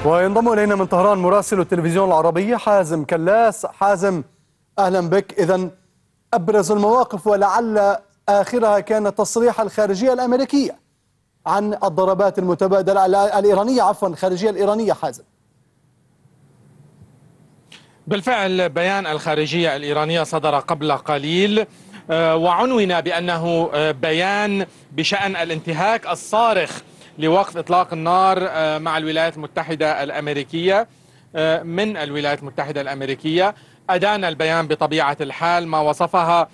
وينضم إلينا من طهران مراسل التلفزيون العربي حازم كلاس. حازم، أهلا بك. إذن أبرز المواقف ولعل آخرها كان تصريح الخارجية الأمريكية عن الضربات المتبادلة الإيرانية، الخارجية الإيرانية. حازم، بالفعل بيان الخارجية الإيرانية صدر قبل قليل وعنون بأنه بيان بشأن الانتهاك الصارخ لوقف إطلاق النار مع الولايات المتحدة الأمريكية من الولايات المتحدة الأمريكية. أدان البيان بطبيعة الحال ما وصفها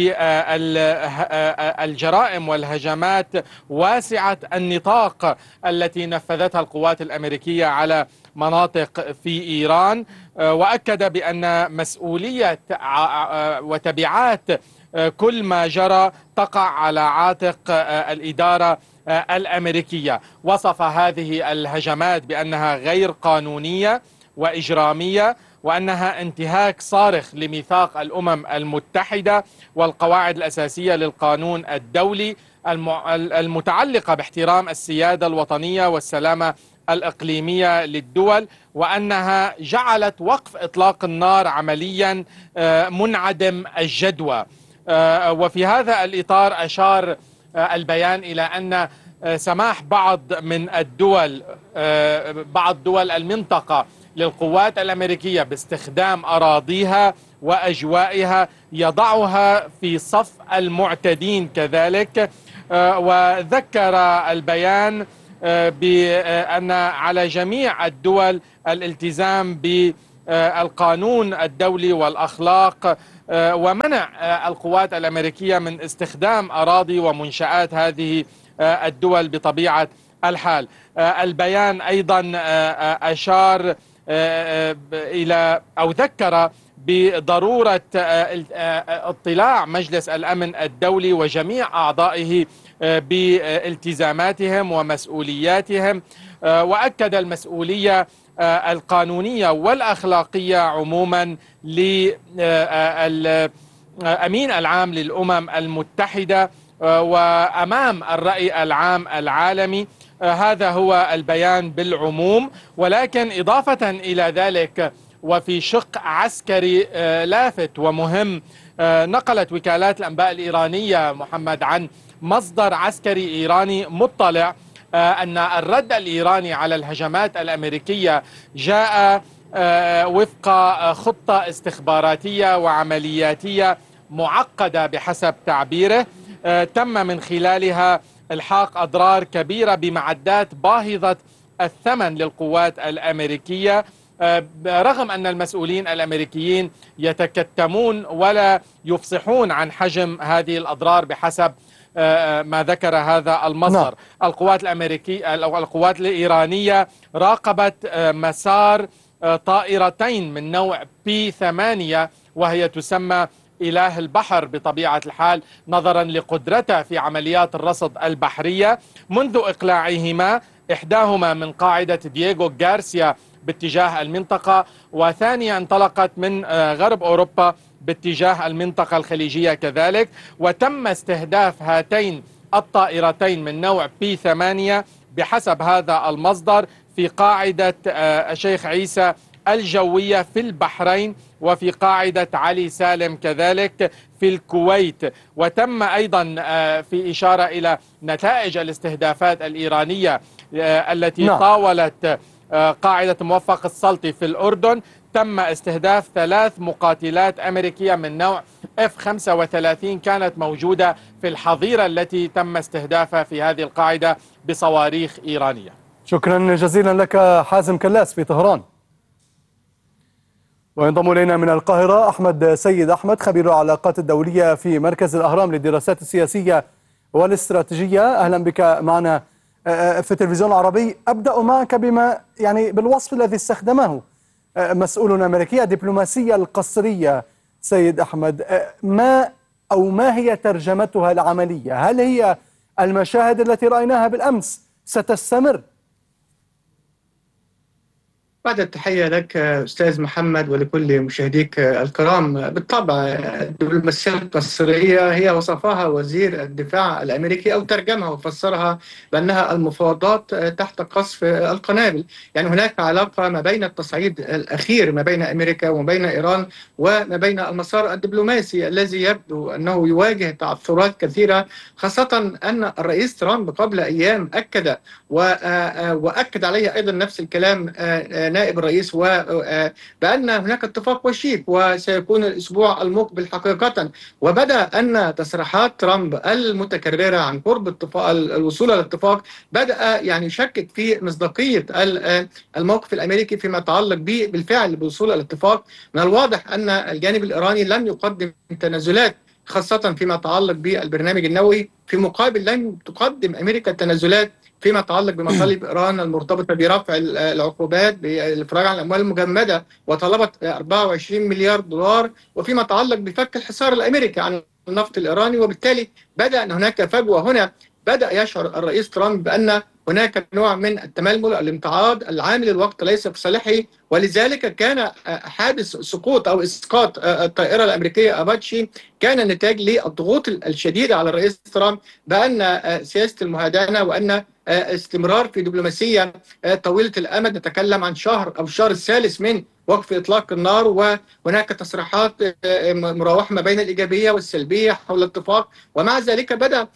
بالجرائم والهجمات واسعة النطاق التي نفذتها القوات الأمريكية على مناطق في إيران، وأكد بأن مسؤولية وتبعات كل ما جرى تقع على عاتق الإدارة الأمريكية. وصف هذه الهجمات بأنها غير قانونية وإجرامية، وأنها انتهاك صارخ لميثاق الأمم المتحدة والقواعد الأساسية للقانون الدولي المتعلقة باحترام السيادة الوطنية والسلامة الإقليمية للدول، وأنها جعلت وقف إطلاق النار عمليا منعدم الجدوى. وفي هذا الإطار أشار البيان إلى أن سماح بعض دول المنطقة للقوات الأمريكية باستخدام أراضيها وأجوائها يضعها في صف المعتدين كذلك. وذكر البيان بأن على جميع الدول الالتزام بالقانون الدولي والأخلاق، ومنع القوات الأمريكية من استخدام أراضي ومنشآت هذه الدول بطبيعة الحال. البيان أيضا أشار إلى أو ذكر بضرورة اطلاع مجلس الأمن الدولي وجميع أعضائه بالتزاماتهم ومسؤولياتهم، وأكد المسؤولية القانونية والأخلاقية عموما للأمين العام للأمم المتحدة وأمام الرأي العام العالمي. هذا هو البيان بالعموم، ولكن إضافة إلى ذلك وفي شق عسكري لافت ومهم، نقلت وكالات الأنباء الإيرانية محمد عن مصدر عسكري إيراني مطلع أن الرد الإيراني على الهجمات الأمريكية جاء وفق خطة استخباراتية وعملياتية معقدة بحسب تعبيره، تم من خلالها إلحاق أضرار كبيرة بمعدات باهظة الثمن للقوات الأمريكية، رغم أن المسؤولين الأمريكيين يتكتمون ولا يفصحون عن حجم هذه الأضرار بحسب ما ذكر هذا المصدر. القوات الأمريكية أو القوات الإيرانية راقبت مسار طائرتين من نوع P-8، وهي تسمى إله البحر بطبيعة الحال نظرا لقدرتها في عمليات الرصد البحرية، منذ إقلاعهما، إحداهما من قاعدة دييغو غارسيا باتجاه المنطقة، وثانية انطلقت من غرب أوروبا باتجاه المنطقة الخليجية كذلك. وتم استهداف هاتين الطائرتين من نوع P-8 بحسب هذا المصدر في قاعدة الشيخ عيسى الجوية في البحرين، وفي قاعدة علي سالم كذلك في الكويت. وتم أيضا في إشارة إلى نتائج الاستهدافات الإيرانية التي طاولت قاعدة موفق السلطي في الأردن، تم استهداف 3 مقاتلات أمريكية من نوع F-35 كانت موجودة في الحظيرة التي تم استهدافها في هذه القاعدة بصواريخ إيرانية. شكرا جزيلا لك حازم كلاس في طهران. وينضم إلينا من القاهرة أحمد سيد أحمد، خبير العلاقات الدولية في مركز الأهرام للدراسات السياسية والاستراتيجية. أهلا بك معنا في التلفزيون العربي. أبدأ معك بما بالوصف الذي استخدمه مسؤول أمريكي، الدبلوماسية القسرية. سيد أحمد، ما هي ترجمتها العملية؟ هل هي المشاهد التي رأيناها بالأمس ستستمر؟ بعد التحية لك أستاذ محمد ولكل مشاهديك الكرام. بالطبع الدبلوماسية القصرية هي وصفها وزير الدفاع الأمريكي أو ترجمها وفسرها بأنها المفاوضات تحت قصف القنابل. يعني هناك علاقة ما بين التصعيد الأخير ما بين أمريكا وما بين إيران وما بين المسار الدبلوماسي الذي يبدو أنه يواجه تعثرات كثيرة، خاصة أن الرئيس ترامب قبل أيام أكد وأكد عليه أيضا نفس الكلام نائب الرئيس بأن هناك اتفاق وشيك وسيكون الأسبوع المقبل حقيقة. وبدأ أن تصريحات ترامب المتكررة عن قرب الوصول إلى الاتفاق بدأ يعني يشكك في مصداقية الموقف الأمريكي فيما يتعلق بالفعل بالوصول إلى الاتفاق. من الواضح أن الجانب الإيراني لم يقدم تنازلات، خاصة فيما يتعلق بالبرنامج النووي، في مقابل لم تقدم أمريكا تنازلات فيما يتعلق بمطالب إيران المرتبطة برفع العقوبات بالإفراج عن الأموال المجمدة، وطلبت 24 مليار دولار، وفيما يتعلق بفك الحصار الأمريكي عن النفط الإيراني. وبالتالي بدأ أن هناك فجوة هنا. بدأ يشعر الرئيس ترامب بأن هناك نوع من التململ، الامتعاض، العامل الوقت ليس في صالحه، ولذلك كان حادث سقوط أو إسقاط الطائرة الأمريكية أباتشي كان نتاج للضغوط الشديدة على الرئيس ترامب بأن سياسة المهادنة وأن استمرار في دبلوماسية طويلة الأمد، نتكلم عن شهر أو الشهر الثالث من وقف إطلاق النار، وهناك تصريحات مراوحة ما بين الإيجابية والسلبية حول الاتفاق. ومع ذلك بدأ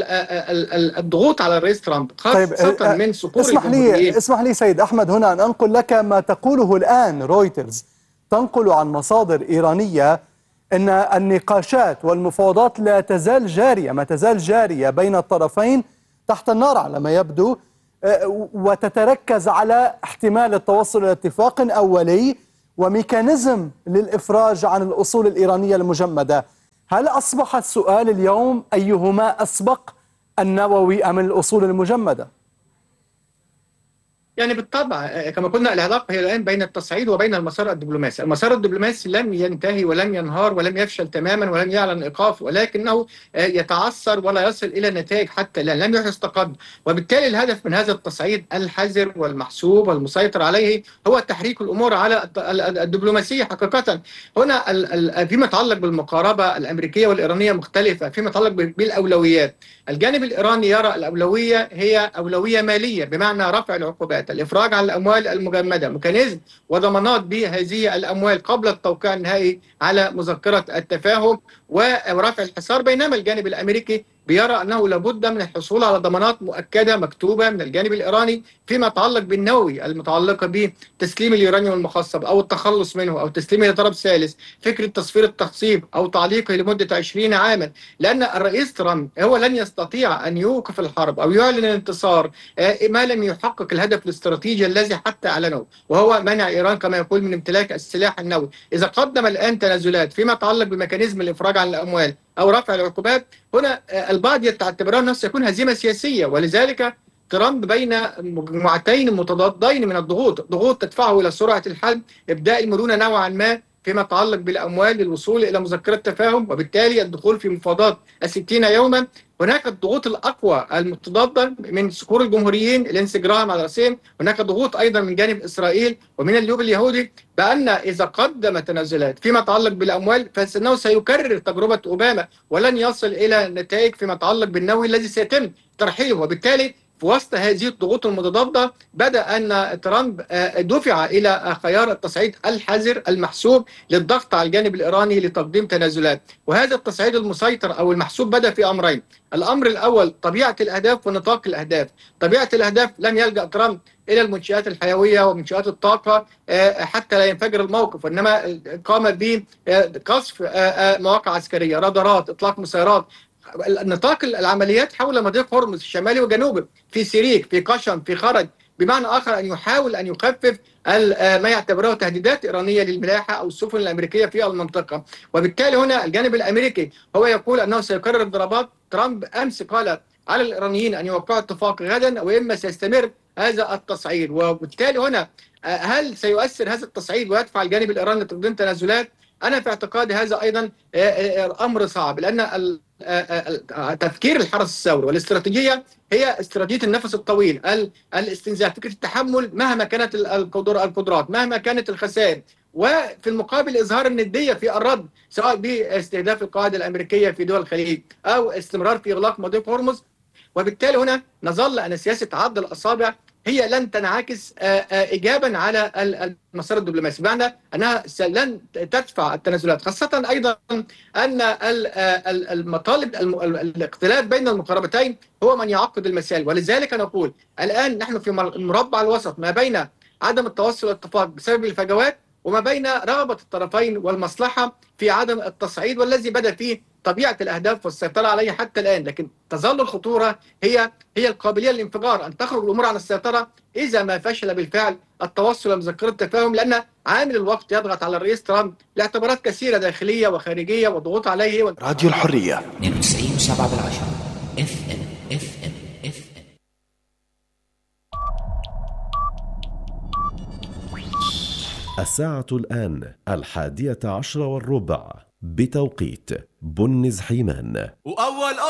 الضغوط على الرئيس ترامب، خاصة من صقور الجمهوريين. اسمح لي سيد أحمد هنا أن أنقل لك ما تقوله الآن رويترز. تنقل عن مصادر إيرانية أن النقاشات والمفاوضات لا تزال جارية، ما تزال جارية بين الطرفين تحت النار على ما يبدو، وتتركز على احتمال التوصل إلى اتفاق أولي وميكانيزم للإفراج عن الأصول الإيرانية المجمدة. هل أصبح السؤال اليوم أيهما أسبق، النووي أم الأصول المجمدة؟ يعني بالطبع كما قلنا العلاقة هي الآن بين التصعيد وبين المسار الدبلوماسي. المسار الدبلوماسي لم ينتهي ولم ينهار ولم يفشل تماما ولم يعلن إيقاف، ولكنه يتعثر ولا يصل إلى نتائج حتى الآن، لم يحدث تقدم. وبالتالي الهدف من هذا التصعيد الحذر والمحسوب والمسيطر عليه هو تحريك الأمور على الدبلوماسية حقيقة. هنا فيما يتعلق بالمقاربة الأمريكية والإيرانية مختلفة فيما يتعلق بالأولويات. الجانب الإيراني يرى الأولوية هي أولوية مالية، بمعنى رفع العقوبات، الإفراج عن الأموال المجمدة، ميكانيزم وضمانات بهذه الأموال قبل التوقيع النهائي على مذكرة التفاهم ورفع الحصار. بينما الجانب الأمريكي بيرى أنه لابد من الحصول على ضمانات مؤكدة مكتوبة من الجانب الإيراني فيما يتعلق بالنووي، المتعلقة بتسليم اليورانيوم المخصب أو التخلص منه أو تسليمه لطرف ثالث، فكرة تصفير التخصيب أو تعليقه لمدة 20 عاما. لأن الرئيس ترامب هو لن يستطيع أن يوقف الحرب أو يعلن الانتصار ما لم يحقق الهدف الاستراتيجي الذي حتى أعلنه، وهو منع إيران كما يقول من امتلاك السلاح النووي. إذا قدم الآن تنازلات فيما يتعلق بميكانيزم الإفراج عن الأموال أو رفع العقوبات، هنا البعض يعتبرها أنها ستكون هزيمة سياسية. ولذلك ترامب بين مجموعتين متضادين من الضغوط، ضغوط تدفعه إلى سرعة الحل، إبداء المرونة نوعا ما فيما يتعلق بالأموال للوصول إلى مذكرة تفاهم، وبالتالي الدخول في مفاوضات 60 يوما. هناك الضغوط الأقوى المتضادة من صقور الجمهوريين الانسجام على رأسهم. هناك ضغوط أيضا من جانب إسرائيل ومن اللوبي اليهودي بأن إذا قدم تنازلات فيما يتعلق بالأموال فإنه سيكرر تجربة أوباما ولن يصل إلى نتائج فيما يتعلق بالنووي الذي سيتم ترحيله. وبالتالي في وسط هذه الضغوط المتضادة بدأ أن ترامب دفع إلى خيار التصعيد الحذر المحسوب للضغط على الجانب الإيراني لتقديم تنازلات. وهذا التصعيد المسيطر أو المحسوب بدأ في أمرين. الأمر الأول طبيعة الأهداف ونطاق الأهداف. طبيعة الأهداف لم يلجأ ترامب إلى المنشآت الحيوية ومنشآت الطاقة حتى لا ينفجر الموقف، وإنما قام بقصف مواقع عسكرية، رادارات، إطلاق مسيرات. نطاق العمليات حول مضيق هرمز الشمالي وجنوبه، في سيريك، في قشم، في خرج، بمعنى آخر أن يحاول أن يخفف ما يعتبره تهديدات إيرانية للملاحة أو السفن الأمريكية في المنطقة. وبالتالي هنا الجانب الأمريكي هو يقول أنه سيكرر الضربات. ترامب أمس قال على الإيرانيين أن يوقعوا اتفاق غدا وإما سيستمر هذا التصعيد. وبالتالي هنا هل سيؤثر هذا التصعيد ويدفع الجانب الإيراني لتقديم تنازلات؟ أنا في اعتقادي هذا أيضا أمر صعب، لأن تفكير الحرس الثوري والاستراتيجية هي استراتيجية النفس الطويل، الاستنزاف، فكرة التحمل مهما كانت القدرات، مهما كانت الخسائر، وفي المقابل إظهار الندية في الرد، سواء باستهداف القواعد الأمريكية في دول الخليج أو استمرار في إغلاق مضيق هرمز. وبالتالي هنا نظل أن سياسة عض الأصابع هي لن تنعكس إيجابا على المسار الدبلوماسي، بمعنى أنها لن تدفع التنازلات، خاصة أيضا أن المطالب الاختلاف بين المقاربتين هو من يعقد المسائل. ولذلك نقول الآن نحن في المربع الوسط ما بين عدم التوصل للاتفاق بسبب الفجوات وما بين رغبة الطرفين والمصلحة في عدم التصعيد، والذي بدأ فيه طبيعة الأهداف والسيطرة عليها حتى الآن. لكن تظل الخطورة هي القابلية للانفجار، أن تخرج الأمور عن السيطرة إذا ما فشل بالفعل التوصل لمذكرة تفاهم، لأن عامل الوقت يضغط على الرئيس ترامب لاعتبارات كثيرة داخلية وخارجية وضغوط عليه. راديو الحرية 92.7 FM. الساعة الآن 11:10 بتوقيت بنز حيمان.